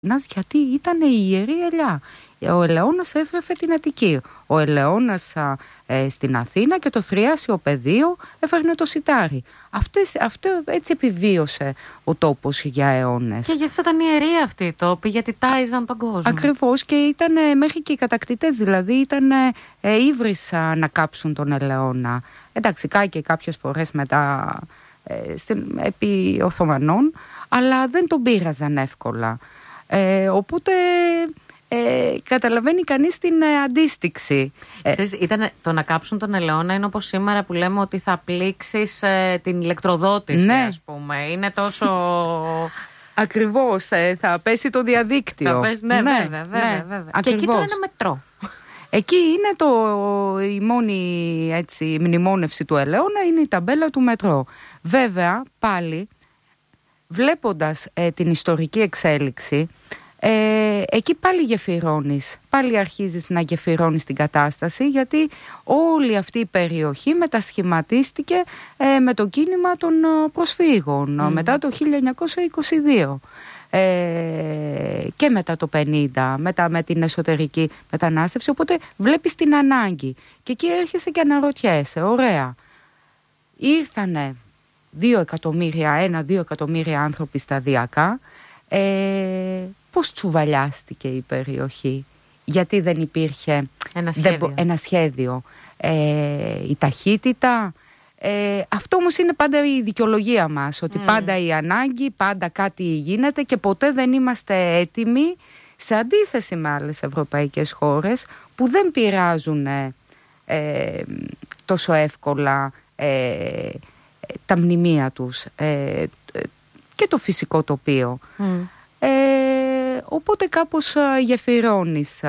γιατί ήταν η ιερή ελιά. Ο Ελαιώνας έθρεφε την Αττική. Ο Ελαιώνας στην Αθήνα και το θριάσιο πεδίο έφερνε το σιτάρι. Αυτό έτσι επιβίωσε ο τόπος για αιώνες. Και γι' αυτό ήταν ιερή αυτή η τόπη, γιατί τάιζαν τον κόσμο. Ακριβώς, και ήταν μέχρι και οι κατακτητές, δηλαδή ήταν ύβρις να κάψουν τον Ελαιώνα. Εντάξει, και κάποιες φορές μετά επί Οθωμανών, αλλά δεν τον πείραζαν εύκολα. Οπότε καταλαβαίνει κανείς την αντίστοιξη. Ήταν το να κάψουν τον Ελαιώνα είναι όπως σήμερα που λέμε ότι θα πλήξεις την ηλεκτροδότηση, ναι, ας πούμε. Είναι τόσο... Ακριβώς, θα πέσει το διαδίκτυο. Ναι, βέβαια. Και εκεί τώρα είναι μετρό. Εκεί είναι η μόνη μνημόνευση του Ελαιώνα, είναι η ταμπέλα του μετρό. Βέβαια, πάλι, βλέποντας την ιστορική εξέλιξη, εκεί πάλι γεφυρώνεις, πάλι αρχίζεις να γεφυρώνεις την κατάσταση, γιατί όλη αυτή η περιοχή μετασχηματίστηκε με το κίνημα των προσφύγων μετά το 1922 και μετά το 50, μετά με την εσωτερική μετανάστευση, οπότε βλέπεις την ανάγκη και εκεί έρχεσαι και αναρωτιέσαι, ωραία, ήρθανε 2 εκατομμύρια άνθρωποι σταδιακά, πώς τσουβαλιάστηκε η περιοχή, γιατί δεν υπήρχε ένα σχέδιο, η ταχύτητα, αυτό όμως είναι πάντα η δικαιολογία μας, ότι πάντα η ανάγκη, πάντα κάτι γίνεται και ποτέ δεν είμαστε έτοιμοι, σε αντίθεση με άλλες ευρωπαϊκές χώρες που δεν πειράζουν τόσο εύκολα τα μνημεία τους και το φυσικό τοπίο. Οπότε κάπως γεφυρώνεις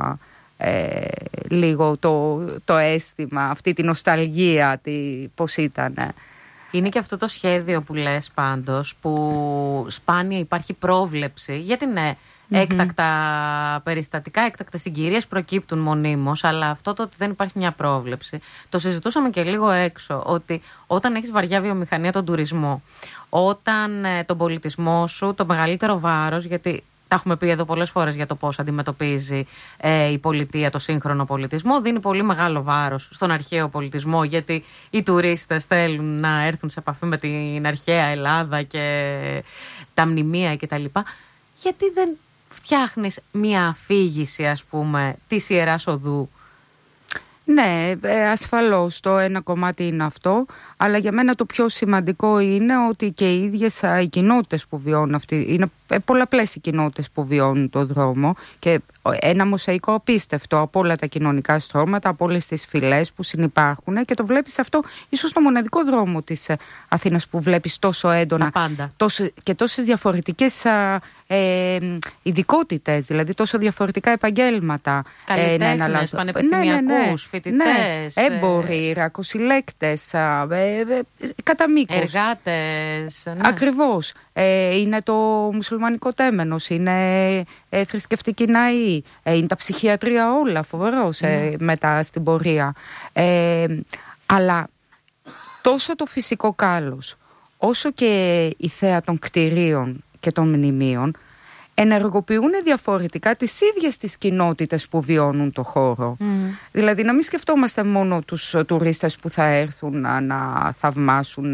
λίγο το αίσθημα, αυτή τη νοσταλγία, πώς ήταν. Είναι και αυτό το σχέδιο που λες πάντως, που σπάνια υπάρχει πρόβλεψη, γιατί ναι, έκτακτα περιστατικά, έκτακτες συγκυρίες προκύπτουν μονίμως, αλλά αυτό το ότι δεν υπάρχει μια πρόβλεψη. Το συζητούσαμε και λίγο έξω, ότι όταν έχεις βαριά βιομηχανία, τον τουρισμό, όταν τον πολιτισμό σου, το μεγαλύτερο βάρος, γιατί τα έχουμε πει εδώ πολλές φορές για το πώς αντιμετωπίζει η πολιτεία το σύγχρονο πολιτισμό, δίνει πολύ μεγάλο βάρος στον αρχαίο πολιτισμό, γιατί οι τουρίστες θέλουν να έρθουν σε επαφή με την αρχαία Ελλάδα και τα μνημεία κτλ. Γιατί δεν φτιάχνεις μια αφήγηση, ας πούμε, της Ιεράς Οδού? Ναι, ασφαλώς το ένα κομμάτι είναι αυτό, αλλά για μένα το πιο σημαντικό είναι ότι και οι ίδιες οι κοινότητες που βιώνουν αυτή, είναι πολλαπλές οι κοινότητες που βιώνουν το δρόμο και ένα μοσαϊκό απίστευτο από όλα τα κοινωνικά στρώματα, από όλες τις φυλές που συνυπάρχουν, και το βλέπεις αυτό ίσως το μοναδικό δρόμο της Αθήνας που βλέπεις τόσο έντονα και τόσες διαφορετικές ειδικότητες, δηλαδή τόσο διαφορετικά επαγγέλματα. Καλλιτέχνες, πανεπιστημιακούς, φοιτητές, έμποροι, ρακοσυλλέκτες, κατά μήκος. Εργάτες. Ναι. Ακριβώς. Είναι το μουσουλμανικό τέμενος, είναι θρησκευτική ναή, είναι τα ψυχιατρία όλα, φοβερός μετά στην πορεία. Αλλά τόσο το φυσικό κάλος, όσο και η θέα των κτηρίων και των μνημείων ενεργοποιούν διαφορετικά τις ίδιες τις κοινότητες που βιώνουν το χώρο. Δηλαδή να μην σκεφτόμαστε μόνο τους τουρίστες που θα έρθουν να θαυμάσουν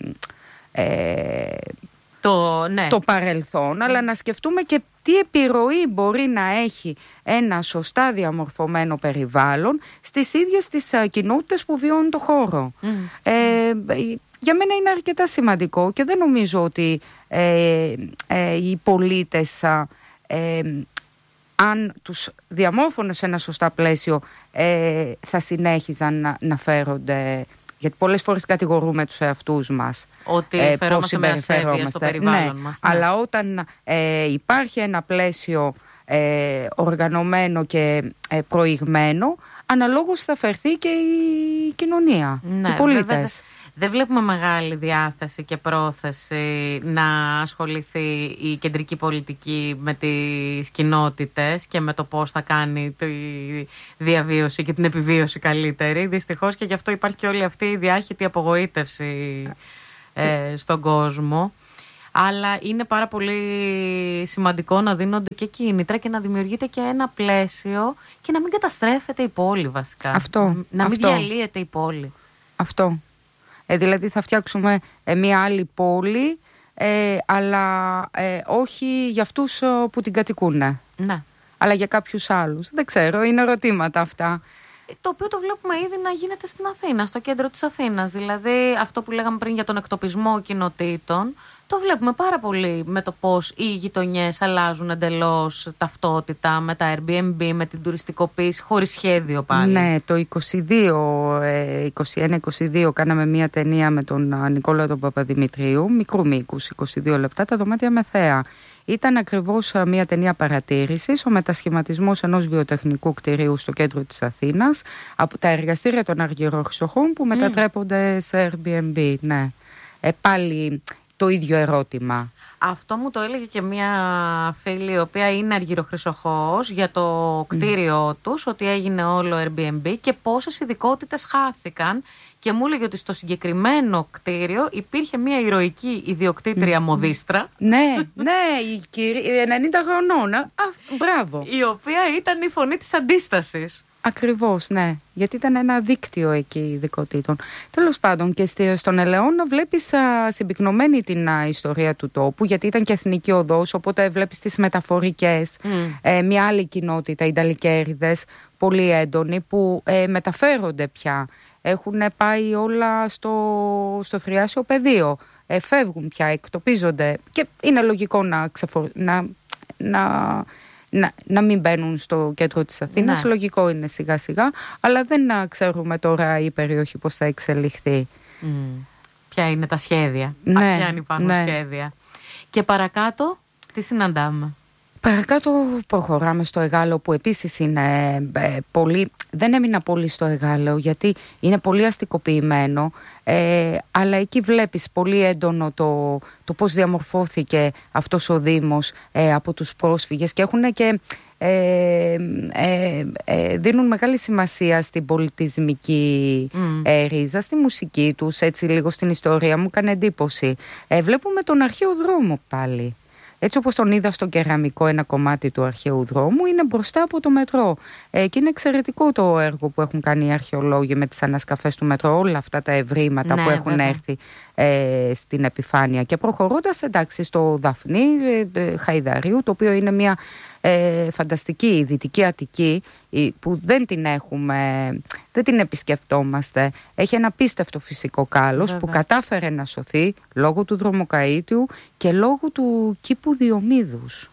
το παρελθόν, αλλά να σκεφτούμε και τι επιρροή μπορεί να έχει ένα σωστά διαμορφωμένο περιβάλλον στις ίδιες τις κοινότητες που βιώνουν το χώρο. Για μένα είναι αρκετά σημαντικό και δεν νομίζω ότι οι πολίτες αν τους διαμόρφωνε σε ένα σωστά πλαίσιο θα συνέχιζαν να φέρονται, γιατί πολλές φορές κατηγορούμε τους εαυτούς μας ότι φερόμαστε με ασέβεια στο περιβάλλον μας. Ναι. Αλλά όταν υπάρχει ένα πλαίσιο οργανωμένο και προηγμένο, αναλόγως θα φερθεί και η κοινωνία, οι πολίτες. Δεν βλέπουμε μεγάλη διάθεση και πρόθεση να ασχοληθεί η κεντρική πολιτική με τις κοινότητες και με το πώς θα κάνει τη διαβίωση και την επιβίωση καλύτερη. Δυστυχώς, και γι' αυτό υπάρχει και όλη αυτή η διάχυτη απογοήτευση στον κόσμο. Αλλά είναι πάρα πολύ σημαντικό να δίνονται και κίνητρα και να δημιουργείται και ένα πλαίσιο και να μην καταστρέφεται η πόλη βασικά. Να μην διαλύεται η πόλη. Αυτό. Δηλαδή θα φτιάξουμε μια άλλη πόλη, αλλά όχι για αυτούς που την κατοικούν. Ναι. Αλλά για κάποιους άλλους. Δεν ξέρω, είναι ερωτήματα αυτά. Το οποίο το βλέπουμε ήδη να γίνεται στην Αθήνα, στο κέντρο της Αθήνας. Δηλαδή αυτό που λέγαμε πριν για τον εκτοπισμό κοινοτήτων, το βλέπουμε πάρα πολύ με το πώς οι γειτονιές αλλάζουν εντελώς ταυτότητα με τα Airbnb, με την τουριστικοποίηση, χωρίς σχέδιο πάλι. Ναι, το 21-22 κάναμε μια ταινία με τον Νικόλα τον Παπαδημητρίου, μικρού μήκους, 22 λεπτά, τα δωμάτια με θέα. Ήταν ακριβώς μια ταινία παρατήρησης, ο μετασχηματισμός ενός βιοτεχνικού κτηρίου στο κέντρο της Αθήνας, από τα εργαστήρια των αργυροχρυσοχών που μετατρέπονται σε Airbnb. Ναι. Πάλι το ίδιο ερώτημα. Αυτό μου το έλεγε και μια φίλη η οποία είναι αργυροχρυσοχός για το κτίριό τους, ότι έγινε όλο Airbnb και πόσες ειδικότητες χάθηκαν. Και μου έλεγε ότι στο συγκεκριμένο κτίριο υπήρχε μια ηρωική ιδιοκτήτρια μοδίστρα. Ναι, η 90 χρονών. Μπράβο. Η οποία ήταν η φωνή της αντίστασης. Ακριβώς, ναι. Γιατί ήταν ένα δίκτυο εκεί ειδικοτήτων. Τέλος πάντων, και στον Ελαιώνα βλέπεις συμπυκνωμένη την ιστορία του τόπου, γιατί ήταν και εθνική οδός, οπότε βλέπεις τις μεταφορικές. Μια άλλη κοινότητα, οι Ιταλικέριδες, πολύ έντονοι, που μεταφέρονται πια. Έχουν πάει όλα στο θριάσιο πεδίο. Φεύγουν πια, εκτοπίζονται. Και είναι λογικό να μην μπαίνουν στο κέντρο της Αθήνας. Ναι. Λογικό είναι σιγά σιγά. Αλλά δεν ξέρουμε τώρα η περιοχή πώς θα εξελιχθεί. Ποια είναι τα σχέδια. Ναι, ποια υπάρχουν σχέδια. Και παρακάτω τι συναντάμε. Παρακάτω προχωράμε στο Εγάλεο, που επίσης είναι πολύ... Δεν έμεινα πολύ στο Εγάλεο γιατί είναι πολύ αστικοποιημένο, αλλά εκεί βλέπεις πολύ έντονο το πώς διαμορφώθηκε αυτός ο Δήμος από τους πρόσφυγες, και έχουν και δίνουν μεγάλη σημασία στην πολιτισμική ρίζα, στη μουσική τους, έτσι λίγο στην ιστορία. Μου έκανε εντύπωση. Βλέπουμε τον αρχαίο δρόμο πάλι. Έτσι όπως τον είδα στο κεραμικό, ένα κομμάτι του αρχαίου δρόμου είναι μπροστά από το μετρό. Και είναι εξαιρετικό το έργο που έχουν κάνει οι αρχαιολόγοι με τις ανασκαφές του μετρό, όλα αυτά τα ευρήματα που έχουν έρθει στην επιφάνεια. Και προχωρώντας, εντάξει, στο Δαφνί Χαϊδαρίου, το οποίο είναι μια φανταστική Δυτική Αττική που δεν την έχουμε, δεν την επισκεπτόμαστε. Έχει ένα απίστευτο φυσικό κάλος που κατάφερε να σωθεί λόγω του δρομοκαΐτιου και λόγω του κήπου Διομήδους,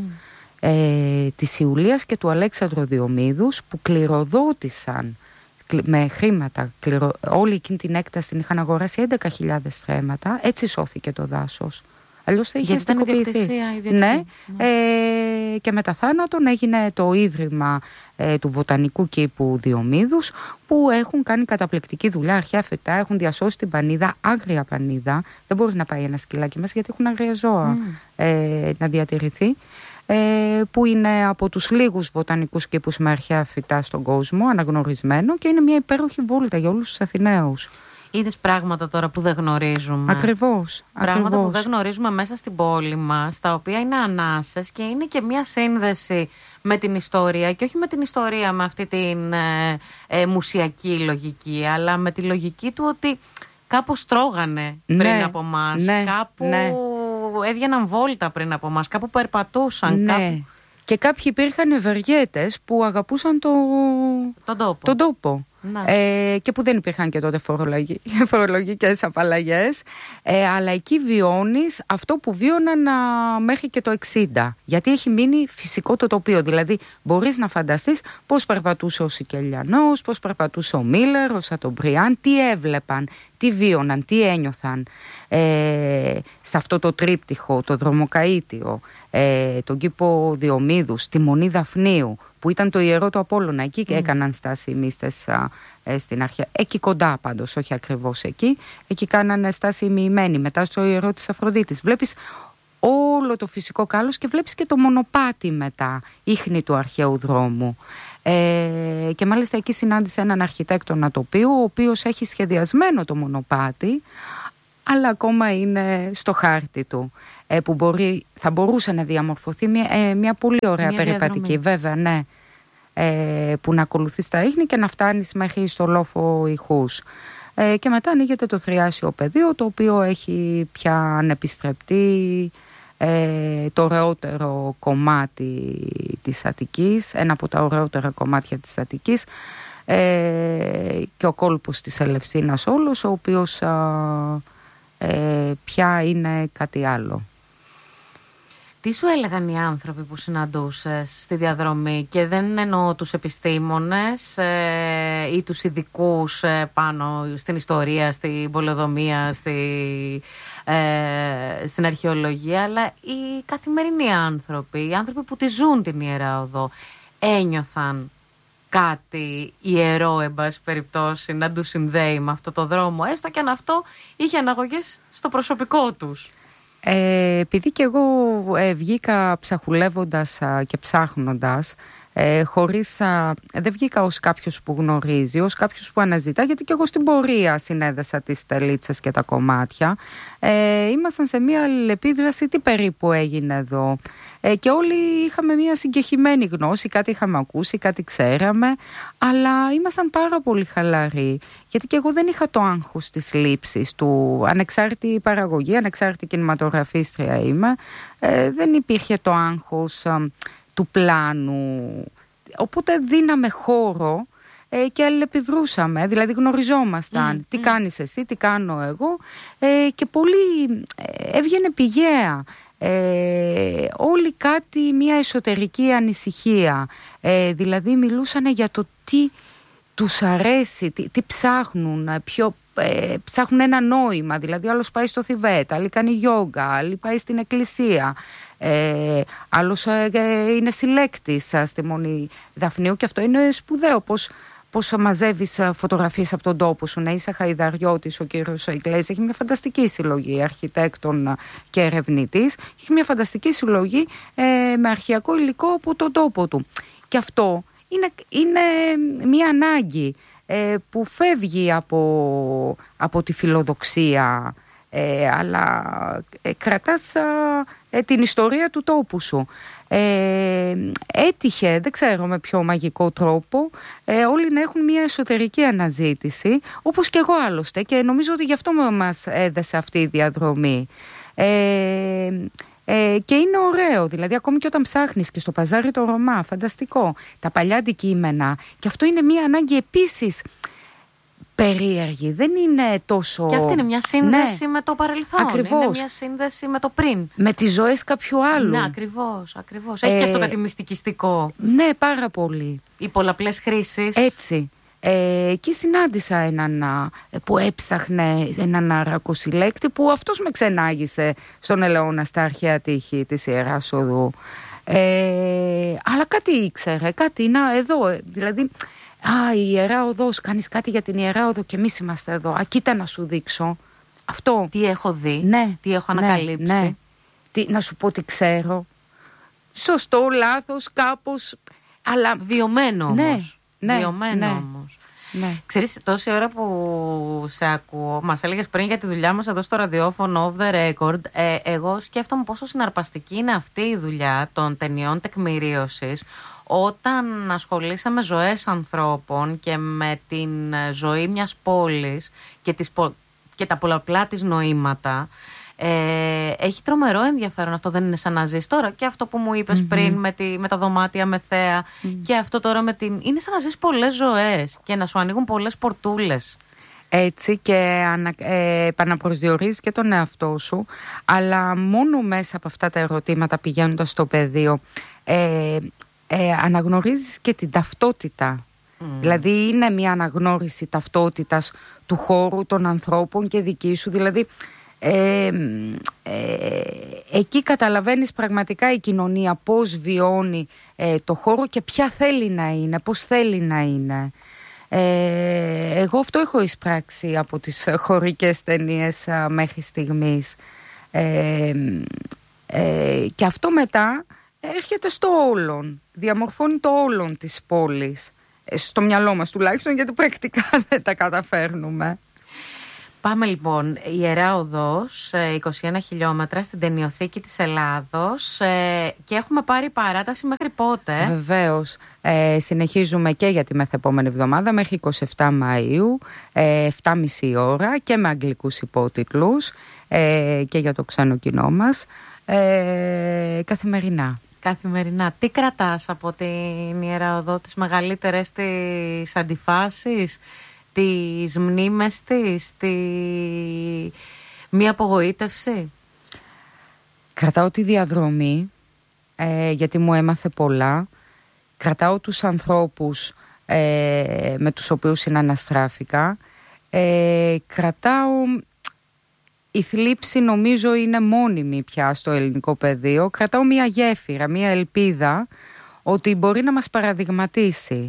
της Ιουλίας και του Αλέξανδρου Διομήδους, που κληροδότησαν με χρήματα. Όλη εκείνη την έκταση την είχαν αγοράσει 11.000 στρέμματα. Έτσι σώθηκε το δάσος. Αλλιώς θα είχε αστικοποιηθεί. Ναι. Και μετά θάνατον έγινε το ίδρυμα του Βοτανικού Κήπου Διομήδους, που έχουν κάνει καταπληκτική δουλειά. Αρχαία φυτά, έχουν διασώσει την πανίδα, άγρια πανίδα. Δεν μπορεί να πάει ένα σκυλάκι μέσα γιατί έχουν άγρια ζώα να διατηρηθεί. Που είναι από τους λίγους βοτανικούς κήπους με αρχαία φυτά στον κόσμο, αναγνωρισμένο, και είναι μια υπέροχη βόλτα για όλους τους Αθηναίους. Είδες πράγματα τώρα που δεν γνωρίζουμε. Ακριβώς. Πράγματα που δεν γνωρίζουμε μέσα στην πόλη μας, τα οποία είναι ανάσες και είναι και μια σύνδεση με την ιστορία, και όχι με την ιστορία με αυτή την μουσιακή λογική, αλλά με τη λογική του ότι κάπου τρώγανε πριν από μας, κάπου έβγαιναν βόλτα πριν από μας, κάπου περπατούσαν. Κάπου... Και κάποιοι υπήρχαν ευεργέτες που αγαπούσαν τον τόπο. Και που δεν υπήρχαν και τότε φορολογικές απαλλαγές, αλλά εκεί βιώνεις αυτό που βίωναν μέχρι και το 60, γιατί έχει μείνει φυσικό το τοπίο. Δηλαδή μπορείς να φανταστείς πώς περπατούσε ο Σικελιανός, πώς περπατούσε ο Μίλλερ, ο Σατομπριάν, τι έβλεπαν, τι βίωναν, τι ένιωθαν σε αυτό το τρίπτυχο, το δρομοκαΐτιο, τον κήπο Διομήδους, τη Μονή Δαφνίου, που ήταν το ιερό του Απόλλωνα. Εκεί έκαναν στάση οι μύστες στην αρχαία. Εκεί κοντά πάντως, όχι ακριβώς εκεί. Εκεί κάνανε στάση οι μοιημένοι, μετά στο ιερό της Αφροδίτης. Βλέπεις όλο το φυσικό κάλος και βλέπεις και το μονοπάτι μετά, ίχνη του αρχαίου δρόμου. Και μάλιστα εκεί συνάντησε έναν αρχιτέκτονα τοπίου, ο οποίος έχει σχεδιασμένο το μονοπάτι, αλλά ακόμα είναι στο χάρτη του. που θα μπορούσε να διαμορφωθεί μια πολύ ωραία περιπατική, βέβαια, ναι, που να ακολουθεί στα ίχνη και να φτάνει μέχρι στο λόφο Ιχούς. Και μετά ανοίγεται το θριάσιο πεδίο, το οποίο έχει πια ανεπιστρεπτή το ωραιότερο κομμάτι της Αττικής, ένα από τα ωραιότερα κομμάτια της Αττικής, και ο κόλπος της Ελευσίνας όλος, ο οποίος πια είναι κάτι άλλο. Τι σου έλεγαν οι άνθρωποι που συναντούσες στη διαδρομή, και δεν εννοώ τους επιστήμονες ή τους ειδικούς πάνω στην ιστορία, στην πολεοδομία, στην αρχαιολογία, αλλά οι καθημερινοί άνθρωποι, οι άνθρωποι που τη ζουν την Ιερά Οδό, ένιωθαν κάτι ιερό, εν πάση περιπτώσει, να τους συνδέει με αυτό το δρόμο, έστω και αν αυτό είχε αναγωγές στο προσωπικό τους? Επειδή και εγώ βγήκα ψαχουλεύοντας και ψάχνοντας, δεν βγήκα ως κάποιος που γνωρίζει, ως κάποιος που αναζητά, γιατί και εγώ στην πορεία συνέδεσα τις στελίτσες και τα κομμάτια. Ήμασταν σε μια αλληλεπίδραση, τι περίπου έγινε εδώ, και όλοι είχαμε μια συγκεχημένη γνώση, κάτι είχαμε ακούσει, κάτι ξέραμε, αλλά ήμασταν πάρα πολύ χαλαροί, γιατί και εγώ δεν είχα το άγχος της λήψης του. Ανεξάρτητη παραγωγή, ανεξάρτητη κινηματογραφίστρια είμαι, δεν υπήρχε το άγχος του πλάνου, οπότε δίναμε χώρο και αλληλεπιδρούσαμε, δηλαδή γνωριζόμασταν, τι κάνεις εσύ, τι κάνω εγώ, και πολύ έβγαινε πηγαία, όλοι κάτι, μια εσωτερική ανησυχία, δηλαδή μιλούσαν για το τι τους αρέσει, τι ψάχνουν, ψάχνουν ένα νόημα, δηλαδή άλλος πάει στο Θιβέτ, άλλοι κάνει γιόγκα, άλλοι πάει στην εκκλησία, άλλος είναι συλλέκτης στη Μονή Δαφνίου, και αυτό είναι σπουδαίο, πώς μαζεύεις φωτογραφίες από τον τόπο σου. Ναι, είσαι Χαϊδαριώτης, ο κύριος Ιγκλέζης έχει μια φανταστική συλλογή αρχιτέκτον και ερευνητής, έχει μια φανταστική συλλογή με αρχαιακό υλικό από τον τόπο του, και αυτό είναι μια ανάγκη που φεύγει από τη φιλοδοξία, αλλά κρατάς την ιστορία του τόπου σου. Έτυχε, δεν ξέρω με ποιο μαγικό τρόπο, όλοι να έχουν μια εσωτερική αναζήτηση, όπως και εγώ άλλωστε, και νομίζω ότι γι' αυτό μας έδεσε αυτή η διαδρομή. Και είναι ωραίο, δηλαδή ακόμη και όταν ψάχνεις και στο παζάρι το Ρωμά, φανταστικό, τα παλιά αντικείμενα, και αυτό είναι μια ανάγκη επίσης περίεργη, δεν είναι τόσο... Και αυτή είναι μια σύνδεση, ναι, με το παρελθόν. Ακριβώς. Είναι μια σύνδεση με το πριν. Με τις ζωές κάποιου άλλου. Ναι, ακριβώς. Έχει και αυτό κάτι μυστικιστικό. Ναι, πάρα πολύ. Οι πολλαπλές χρήσεις. Έτσι. Εκεί συνάντησα έναν που έψαχνε, έναν αρακοσυλλέκτη, που αυτός με ξενάγησε στον Ελαιώνα στα αρχαία τείχη της Ιεράς Οδού. Αλλά κάτι ήξερε, κάτι να εδώ, δηλαδή... η Ιερά Οδός, κάνεις κάτι για την Ιερά Οδό και εμείς είμαστε εδώ. Κοίτα να σου δείξω. Αυτό. Τι έχω δει, ναι, τι έχω ανακαλύψει. Ναι. Να σου πω τι ξέρω. Σωστό, λάθος, κάπως. Αλλά βιωμένο όμως. Ναι, βιωμένο όμως. Ναι. Ξέρεις, τόση ώρα που σε ακούω, μας έλεγες πριν για τη δουλειά μας εδώ στο ραδιόφωνο Off the Record, εγώ σκέφτομαι πόσο συναρπαστική είναι αυτή η δουλειά των ταινιών τεκμηρίωσης, όταν ασχολείσαι με ζωές ανθρώπων και με την ζωή μιας πόλης και τα πολλαπλά της νοήματα. Έχει τρομερό ενδιαφέρον. Αυτό δεν είναι σαν να ζεις τώρα? Και αυτό που μου είπες πριν με τα δωμάτια με θέα, και αυτό τώρα με την... Είναι σαν να ζεις πολλές ζωές και να σου ανοίγουν πολλές πορτούλες. Έτσι, και επαναπροσδιορίζεις και τον εαυτό σου, αλλά μόνο μέσα από αυτά τα ερωτήματα, πηγαίνοντας στο πεδίο, αναγνωρίζεις και την ταυτότητα. Δηλαδή είναι μια αναγνώριση ταυτότητας του χώρου, των ανθρώπων και δική σου. Δηλαδή εκεί καταλαβαίνεις πραγματικά η κοινωνία πώς βιώνει το χώρο και ποια θέλει να είναι, πώς θέλει να είναι. Εγώ αυτό έχω εισπράξει από τις χωρικές ταινίες μέχρι στιγμής. Και αυτό μετά έρχεται στο όλον, διαμορφώνει το όλον της πόλης, στο μυαλό μας τουλάχιστον, γιατί πρακτικά δεν τα καταφέρνουμε. Πάμε λοιπόν, η Ιερά Οδός, 21 χιλιόμετρα στην Ταινιοθήκη της Ελλάδος, και έχουμε πάρει παράταση μέχρι πότε? Βεβαίως, συνεχίζουμε και για τη μεθεπόμενη εβδομάδα μέχρι 27 Μαΐου, 7,5 ώρα και με αγγλικούς υπότιτλους και για το ξένο κοινό μας, καθημερινά. Καθημερινά. Τι κρατάς από την Ιερά Οδό, τις μεγαλύτερες τις αντιφάσεις, τις μνήμες της, μία απογοήτευση? Κρατάω τη διαδρομή, γιατί μου έμαθε πολλά. Κρατάω τους ανθρώπους με τους οποίους συναναστράφηκα. Κρατάω... Η θλίψη νομίζω είναι μόνιμη πια στο ελληνικό πεδίο. Κρατάω μία γέφυρα, μία ελπίδα ότι μπορεί να μας παραδειγματίσει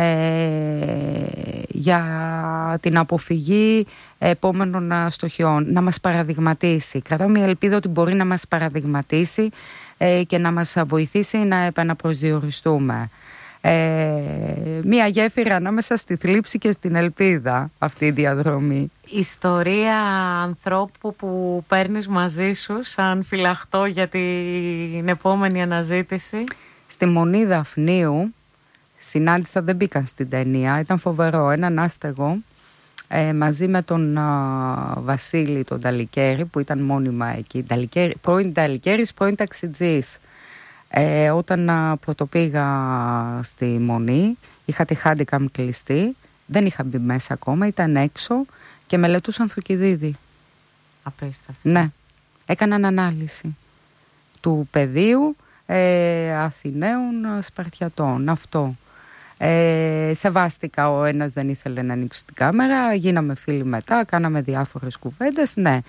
για την αποφυγή επόμενων στοχιών, να μας παραδειγματίσει. Κρατάω μια ελπίδα ότι μπορεί να μας παραδειγματίσει και να μας βοηθήσει να επαναπροσδιοριστούμε. Μια γέφυρα ανάμεσα στη θλίψη και στην ελπίδα, αυτή η διαδρομή. Ιστορία ανθρώπου που παίρνεις μαζί σου σαν φυλαχτό για την επόμενη αναζήτηση. Στη Μονή Δαφνίου συνάντησα, δεν μπήκαν στην ταινία, ήταν φοβερό, έναν άστεγο μαζί με τον Βασίλη τον Ταλικέρη που ήταν μόνιμα εκεί, πρώην Ταλικέρης, πρώην ταξιτζής. Όταν πρωτοπήγα στη Μονή είχα τη handicam κλειστή, δεν είχα μπει μέσα ακόμα, ήταν έξω και μελετούσαν Θουκυδίδη. Απίστευτο. Ναι, έκαναν ανάλυση του πεδίου Αθηναίων Σπαρτιατών, αυτό. Σεβάστηκα, ο ένας δεν ήθελε να ανοίξει την κάμερα, γίναμε φίλοι μετά, κάναμε διάφορες κουβέντες. Ναι,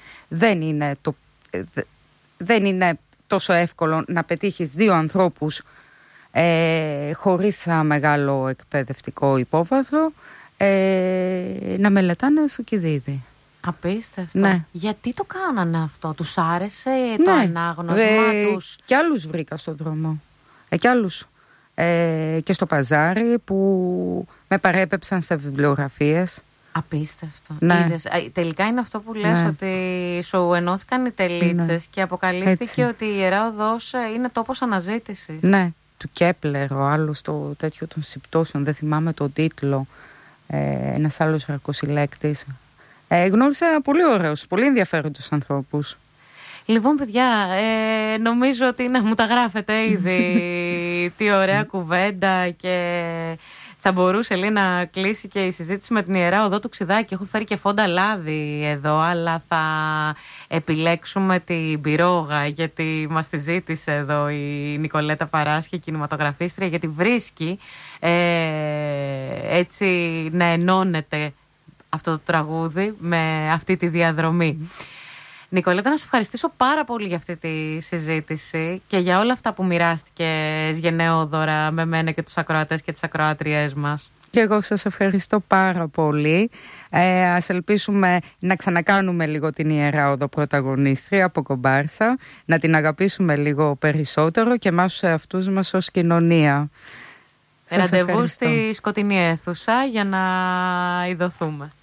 δεν είναι τόσο εύκολο να πετύχεις δύο ανθρώπους χωρίς μεγάλο εκπαιδευτικό υπόβαθρο να μελετάνε Θουκυδίδη. Απίστευτο. Ναι. Γιατί το κάνανε αυτό, τους άρεσε το ανάγνωσμα τους? Κι άλλους βρήκα στον δρόμο. Κι άλλους. Και στο παζάρι που με παρέπεψαν σε βιβλιογραφίες. Απίστευτο. Ναι. Είδες, τελικά είναι αυτό που λες, ναι. ότι σου ενώθηκαν οι τελίτσες, ναι. Και αποκαλύφθηκε Έτσι. ότι η Ιερά Οδός είναι τόπος αναζήτησης. Ναι, του Κέπλερ, ο άλλος το τέτοιο των συμπτώσεων, δεν θυμάμαι τον τίτλο, ένας άλλος ρακοσυλλέκτης. Γνώρισα πολύ ωραίους, πολύ ενδιαφέροντους ανθρώπους. Λοιπόν, παιδιά, νομίζω ότι μου τα γράφετε ήδη. Τι ωραία κουβέντα, και θα μπορούσε να κλείσει και η συζήτηση με την Ιερά Οδό του Ξιδάκη. Έχω φέρει και φόντα λάδι εδώ, αλλά θα επιλέξουμε την πυρόγα, γιατί μας τη ζήτησε εδώ η Νικολέτα Παράσχη, κινηματογραφίστρια, γιατί βρίσκει έτσι να ενώνεται αυτό το τραγούδι με αυτή τη διαδρομή. Νικολέτα, να σε ευχαριστήσω πάρα πολύ για αυτή τη συζήτηση και για όλα αυτά που μοιράστηκες γενναιόδωρα με μένα και τους ακροατές και τις ακροάτριές μας. Και εγώ σας ευχαριστώ πάρα πολύ. Ας ελπίσουμε να ξανακάνουμε λίγο την Ιερά Οδό πρωταγωνίστρια από κομπάρσα, να την αγαπήσουμε λίγο περισσότερο και εμάς τους εαυτούς μας ως κοινωνία. Ραντεβού στη σκοτεινή αίθουσα για να ειδωθούμε.